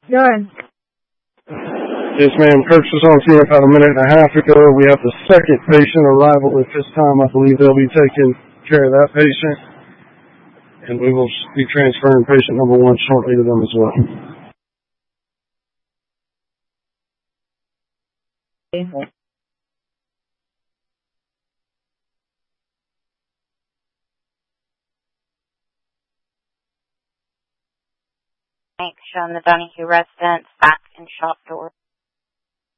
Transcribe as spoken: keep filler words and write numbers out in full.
Done. Yes, ma'am. Kirk's was on scene about a minute and a half ago. We have the second patient arrival at this time. I believe they'll be taking care of that patient. And we will be transferring patient number one shortly to them as well. Thanks, showing the Donahue residents back in shop door.